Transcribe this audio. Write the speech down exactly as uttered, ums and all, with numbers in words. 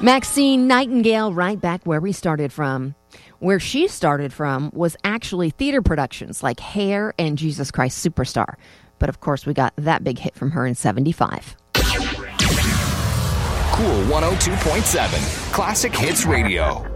Maxine Nightingale, right back where we started from. Where she started from was actually theater productions like Hair and Jesus Christ Superstar. But of course, we got that big hit from her in seventy-five. Cool one oh two point seven, Classic Hits Radio.